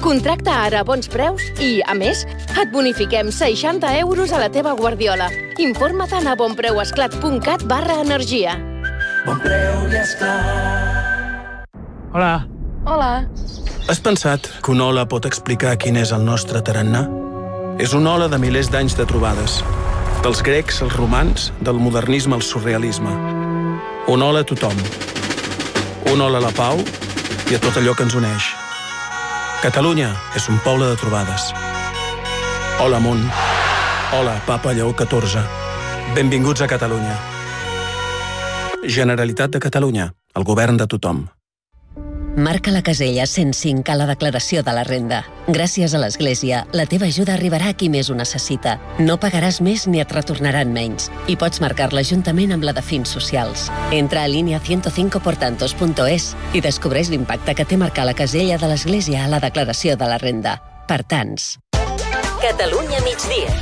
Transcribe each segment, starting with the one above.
Contracta ara a bons preus i, a més, et bonifiquem 60 euros a la teva guardiola. Informa-te'n a bonpreuesclat.cat/energia. Bon preu i Esclat. Hola. Hola. Has pensat que una ola pot explicar quin és el nostre tarannà? És una ola de milers d'anys de trobades. Dels grecs als romans, del modernisme al surrealisme. Una ola a tothom. Una ola a la pau i a tot allò que ens uneix. Catalunya és un poble de trobades. Hola, món. Hola, Papa Lleó XIV. Benvinguts a Catalunya. Generalitat de Catalunya, el govern de tothom. Marca la casella 105 a la declaració de la renda. Gràcies a l'Església, la teva ajuda arribarà a qui més ho necessita. No pagaràs més ni et retornaran menys. I pots marcar-la juntament amb la de fins socials. Entra a linea105portantos.es i descobreix l'impacte que té marcar la casella de l'Església a la declaració de la renda. Per tants. Catalunya migdia.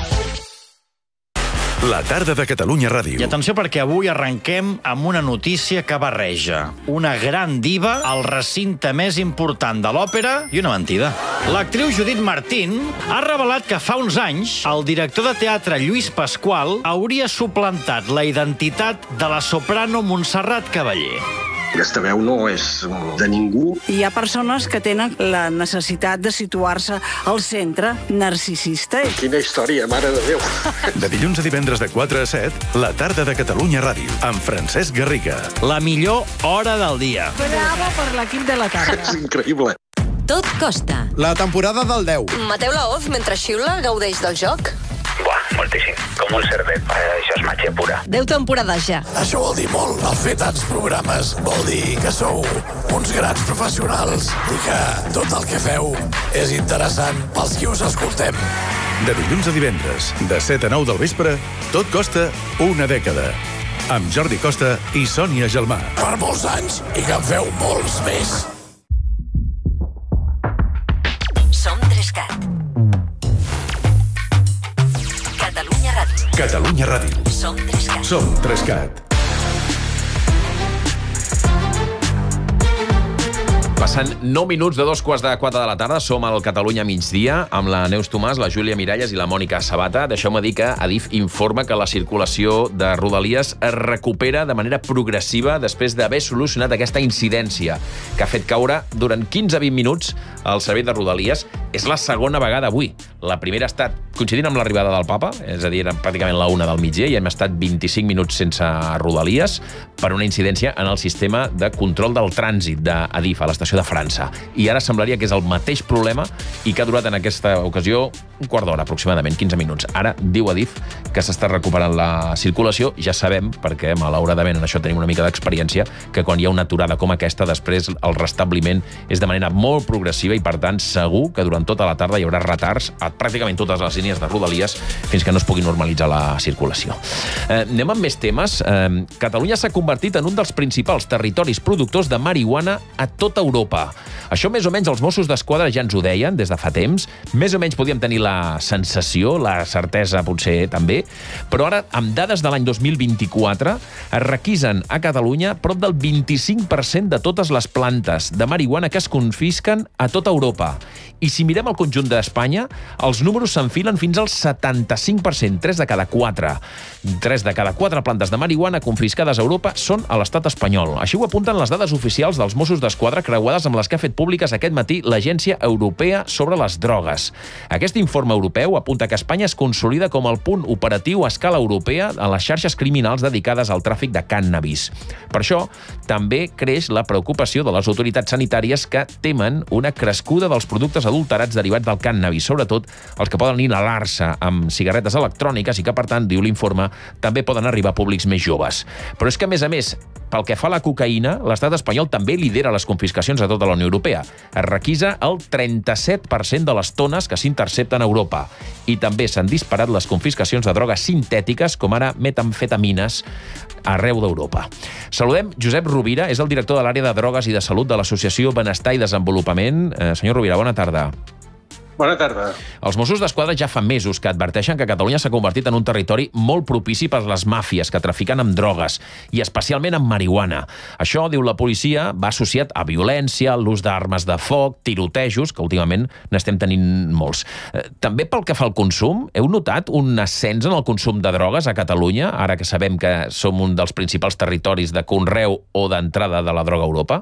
La tarda de Catalunya Ràdio. I atenció perquè avui arrenquem amb una notícia que barreja una gran diva al recinte més important de l'òpera i una mentida. L'actriu Judit Martín ha revelat que fa uns anys el director de teatre Lluís Pasqual hauria suplantat la identitat de la soprano Montserrat Cavaller. Aquesta veu no és de ningú. Hi ha persones que tenen la necessitat de situar-se al centre narcisista. Quina història, mare de Déu. De dilluns a divendres de 4 a 7, la tarda de Catalunya Ràdio, amb Francesc Garriga. La millor hora del dia. Bravo per l'equip de la tarda. És increïble. Tot costa. La temporada del 10. Mateu Laoz, mentre xiula, gaudeix del joc? Buah, moltíssim. Com el cervet. Això és màgia pura. 10 temporades ja. Això vol dir molt. El fer tants programes vol dir que sou uns grans professionals i que tot el que feu és interessant pels qui us escoltem. De dilluns a divendres, de 7 a 9 del vespre, tot costa una dècada. Amb Jordi Costa i Sònia Gelmà. Per molts anys i que en feu molts més. Som 3CAT. Catalunya Ràdio. Catalunya Ràdio. Som 3CAT. Som 3CAT. Passant 9 minuts de 3:45 de la tarda, som al Catalunya migdia amb la Neus Tomàs, la Júlia Miralles i la Mònica Sabata. Deixeu-me dir que Adif informa que la circulació de Rodalies es recupera de manera progressiva després d'haver solucionat aquesta incidència que ha fet caure durant 15-20 minuts el servei de Rodalies. És la segona vegada avui. La primera ha estat coincidint amb l'arribada del Papa, és a dir, era pràcticament la 1 del migdia i hem estat 25 minuts sense Rodalies per una incidència en el sistema de control del trànsit d'Adif a l'estació de França. I ara semblaria que és el mateix problema i que ha durat en aquesta ocasió un quart d'hora, aproximadament, 15 minuts. Ara diu Adif que s'està recuperant la circulació. Ja sabem, perquè malauradament en això tenim una mica d'experiència, que quan hi ha una aturada com aquesta, després el restabliment és de manera molt progressiva i, per tant, segur que durant tota la tarda hi haurà retards a pràcticament totes les línies de Rodalies fins que no es pugui normalitzar la circulació. Anem amb més temes. Catalunya s'ha convertit en un dels principals territoris productors de marihuana a tota Europa. Això més o menys els Mossos d'Esquadra ja ens ho deien des de fa temps. Més o menys podíem tenir la sensació, la certesa potser també, però ara, amb dades de l'any 2024, es requisen a Catalunya prop del 25% de totes les plantes de marihuana que es confisquen a tota Europa. I si mirem el conjunt d'Espanya, els números s'enfilen fins al 75%, 3 de cada 4. 3 de cada 4 plantes de marihuana confiscades a Europa són a l'estat espanyol. Així ho apunten les dades oficials dels Mossos d'Esquadra creuades amb les que ha fet públiques aquest matí l'Agència Europea sobre les Drogues. Aquest informe europeu apunta que Espanya es consolida com el punt operatiu a escala europea en les xarxes criminals dedicades al tràfic de cànnabis. Per això, també creix la preocupació de les autoritats sanitàries que temen una crescuda dels productes adulterats derivats del cànnabis, sobretot els que poden inhalar-se amb cigarretes electròniques i que, per tant, diu l'informe, també poden arribar a públics més joves. Però és que, a més, pel que fa a la cocaïna, l'estat espanyol també lidera les confiscacions a tota la Unió Europea. Es requisa el 37% de les tones que s'intercepten a Europa. I també s'han disparat les confiscacions de drogues sintètiques, com ara metamfetamines, arreu d'Europa. Saludem Josep Rovira, és el director de l'àrea de drogues i de salut de l'Associació Benestar i Desenvolupament. Senyor Rovira, bona tarda. Bona tarda. Els Mossos d'Esquadra ja fa mesos que adverteixen que Catalunya s'ha convertit en un territori molt propici per les màfies que trafiquen amb drogues, i especialment amb marihuana. Això, diu la policia, va associat a violència, l'ús d'armes de foc, tirotejos, que últimament n'estem tenint molts. També pel que fa al consum, heu notat un ascens en el consum de drogues a Catalunya, ara que sabem que som un dels principals territoris de conreu o d'entrada de la droga a Europa?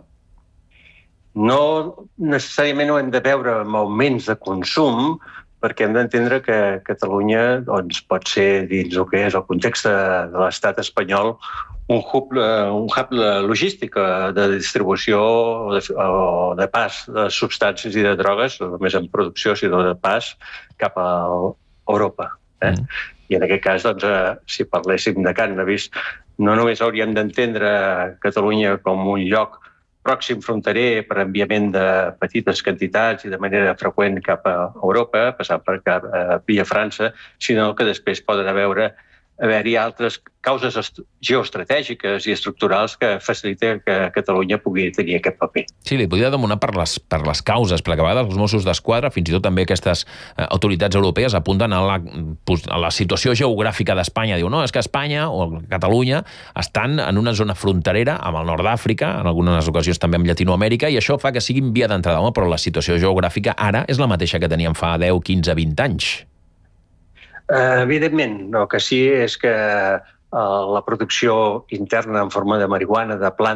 No necessàriament ho hem de veure amb augments de consum, perquè hem d'entendre que Catalunya pot ser, dins el que és el context de l'estat espanyol, un hub logístic de distribució o de pas de substàncies i de drogues, no només en producció, sinó de pas cap a Europa. I en aquest cas, si parléssim de cànnabis, no només hauríem d'entendre Catalunya com un lloc pròxim fronterer per enviament de petites quantitats i de manera freqüent cap a Europa, passant per via França, sinó que després poden haver-hi altres causes geoestratègiques i estructurals que faciliten que Catalunya pugui tenir aquest paper. Sí, li podria demanar per les causes, perquè a vegades els Mossos d'Esquadra, fins i tot també aquestes autoritats europees, apunten a la situació geogràfica d'Espanya. Diu, no, és que Espanya o Catalunya estan en una zona fronterera amb el nord d'Àfrica, en algunes ocasions també amb Llatinoamèrica, i això fa que siguin via d'entrada, però la situació geogràfica ara és la mateixa que teníem fa 10, 15, 20 anys. Evidentment, el que sí és que la producció interna en forma de marihuana,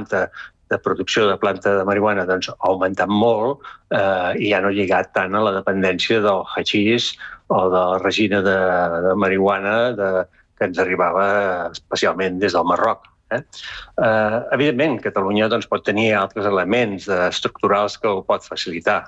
de producció de planta de marihuana, ha augmentat molt i ja no ha lligat tant a la dependència del hachís o de la resina de marihuana que ens arribava especialment des del Marroc. Evidentment, Catalunya pot tenir altres elements estructurals que ho pot facilitar.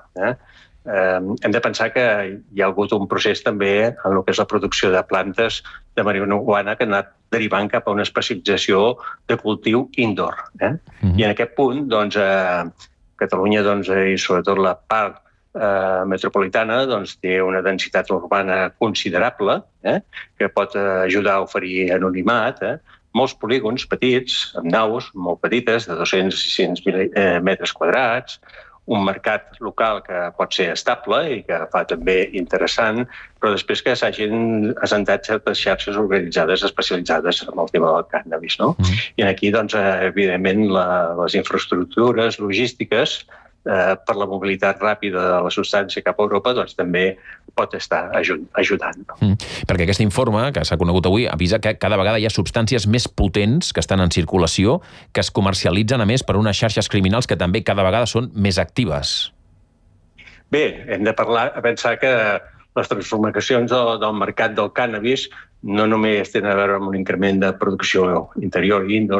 Hem de pensar que hi ha hagut un procés també en el que és la producció de plantes de marihuana que ha anat derivant cap a una especialització de cultiu indoor. I en aquest punt, Catalunya i sobretot la part metropolitana té una densitat urbana considerable que pot ajudar a oferir anonimat. Molts polígons petits, amb naus molt petites, de 200 i 600 metres quadrats, un mercat local que pot ser estable i que fa també interessant, però després que s'hagin assentat certes xarxes organitzades especialitzades en el tema del cànnabis. I aquí, evidentment, les infraestructures logístiques per la mobilitat ràpida de la substància cap a Europa també pot estar ajudant. Perquè aquest informe, que s'ha conegut avui, avisa que cada vegada hi ha substàncies més potents que estan en circulació, que es comercialitzen, a més, per unes xarxes criminals que també cada vegada són més actives. Bé, hem de pensar que les transformacions del mercat del cànnabis no només tenen a veure amb un increment de producció interior i indoor,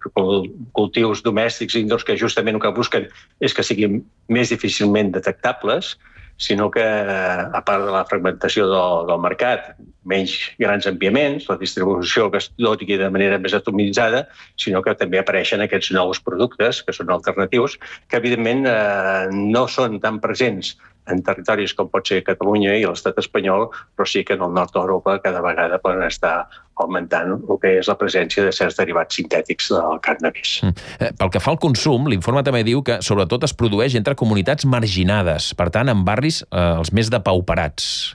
cultius domèstics indoors que justament el que busquen és que siguin més difícilment detectables, sinó que, a part de la fragmentació del mercat, menys grans enviaments, la distribució que es doti de manera més atomitzada, sinó que també apareixen aquests nous productes, que són alternatius, que evidentment no són tan presents en territoris com pot ser Catalunya i l'estat espanyol, però sí que en el nord d'Europa cada vegada poden estar augmentant el que és la presència de certs derivats sintètics del cànnabis. Pel que fa al consum, l'informe també diu que sobretot es produeix entre comunitats marginades, per tant, en barris els més depauperats.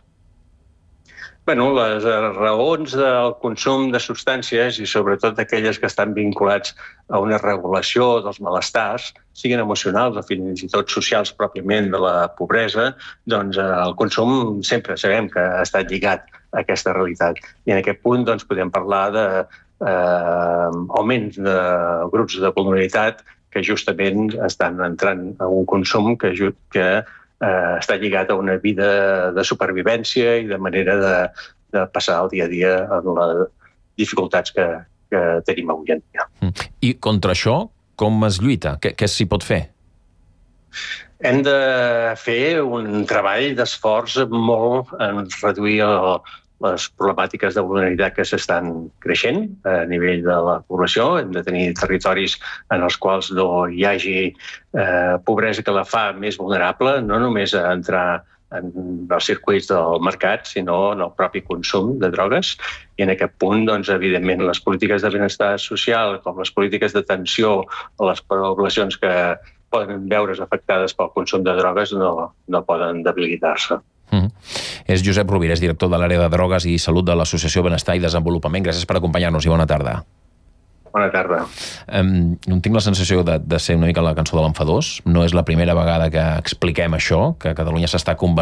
Les raons del consum de substàncies i sobretot aquelles que estan vinculats a una regulació dels malestars, siguin emocionals o fins i tot socials pròpiament de la pobresa, el consum sempre sabem que ha estat lligat a aquesta realitat. I en aquest punt podem parlar d'augments de grups de vulnerabilitat que justament estan entrant a un consum que està lligat a una vida de supervivència i de manera de passar el dia a dia amb les dificultats que tenim avui en dia. I contra això, com es lluita? Què s'hi pot fer? Hem de fer un treball d'esforç molt en reduir les problemàtiques de vulnerabilitat que s'estan creixent a nivell de la població. Hem de tenir territoris en els quals no hi hagi pobresa que la fa més vulnerable, no només a entrar en els circuits del mercat, sinó en el propi consum de drogues. I en aquest punt, evidentment, les polítiques de benestar social, com les polítiques d'atenció a les poblacions que poden veure's afectades pel consum de drogues, no poden debilitar-se. és Josep Rovira, és director de l'àrea de drogues i salut de l'Associació Benestar i Desenvolupament. Gràcies per acompanyar-nos i bona tarda. Bona tarda. Tinc la sensació de ser una mica la cançó de l'enfadós. No és la primera vegada que expliquem això, que Catalunya s'està convertint